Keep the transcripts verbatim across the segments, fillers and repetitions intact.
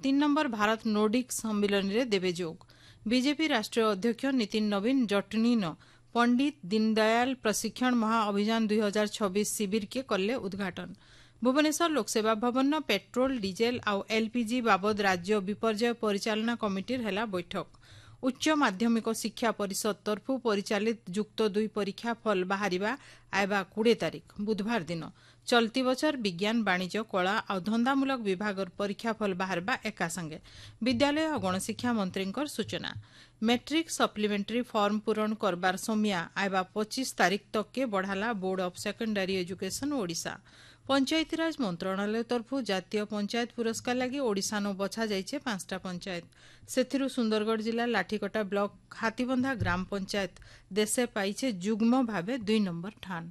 तीन नंबर भारत नोर्डिक सम्मिलन रे देवे जोग। बीजेपी राष्ट्रीय अध्यक्ष नितिन नवीन जटनी न पंडित दीनदयाल प्रशिक्षण महाअभियान दुई हजार छब्बीस शिविर के कले उद्घाटन। भुवनेश्वर लोकसेवा भवन न पेट्रोल डीजेल आउ एलपीजी बाबद राज्य विपर्यय परिचालना कमिटी हेला बैठक। उच्च माध्यमिक शिक्षा परिषद तरफु परिचालित जुक्त दुई परीक्षा फल बाहरिबा आयबा कोड़े तारीख बुधवार दिन। चलती बछर विज्ञान वाणिज्य कला और धंदामूलक विभाग परीक्षा फल बाहरबा एका संगे। विद्यालय और गणशिक्षा मंत्री सूचना। मैट्रिक सप्लीमेंटरी फॉर्म पूरण करबार समिया आयबा पच्चीस तारीख तक के बढ़ाला board of secondary education Odisha. Panchayati Raj मंत्रणालय तरफु जातीय पंचायत पुरस्कार लगी ओडिशा न बछा जाइछे पांचटा पंचायत। सेथिरु सुंदरगढ़ जिला लाठीकटा ब्लॉक हाथीबंधा ग्राम पंचायत देशे पाइछे जुग्म भावे दुई नंबर ठान।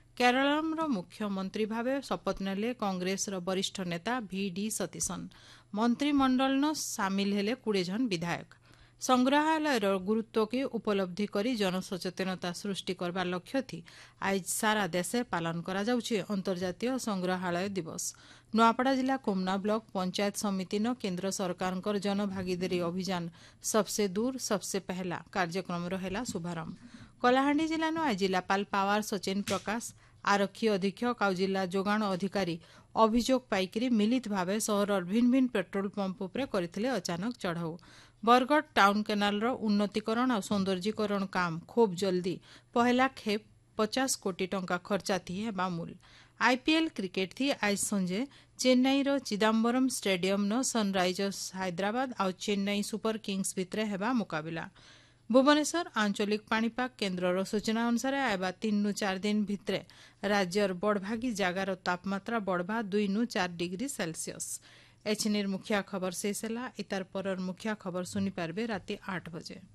केरलम मुख्यमंत्री भावे शपथ नेले कांग्रेस वरिष्ठ नेता भि डी सतीशन। मंत्रिमंडल न सामिल हेले कुड़े जन विधायक। संग्रहालय गुरुत्व के उपलब्धि करी जनसचेतनता सृष्टि करबा लक्ष्य थी आज सारा देशे पालन करा जाउछे अंतर्जातीय संग्रहालय दिवस। नुआपड़ा जिला कोमना ब्लॉक पंचायत समिति न केंद्र सरकार जनभागीदारी अभियान सबसे दूर सबसे पहला कार्यक्रम रहेला शुभारंभ। कलाहांडी जिला न आज जिलापाल पावार सचिन प्रकाश आरक्षी अधीक्षक आउ जिला जोगाण अधिकारी अभियोग पाइकरी मिलित भावे सहर भिन्न भिन्न पेट्रोल पंप उपरे करथिले अचानक चढ़ाऊ। बरगढ़ टाउन केनाल रो उन्नतीकरण और सौंदर्यीकरण काम खूब जल्दी पहला खेप पचास कोटी टंका खर्चा थी है बामूल। आईपीएल क्रिकेट थी आज संजे चेन्नई रो चिदम्बरम स्टेडियम न सनराइजर्स हैदराबाद और चेन्नई सुपर किंग्स भितरे हेबा मुकाबिला। भुवनेश्वर आंचलिक पाणीपाग केन्द्र सूचना अनुसार आयबा तीन नु चार दिन भितरे राज्यर बड़भागी जगार तापमात्रा बढ़वा दुई नु चार डिग्री सेल्सियस। एचनिर मुख्या खबर शेष है। इतार परर मुख्या खबर सुनी पारबे राति आठ बजे।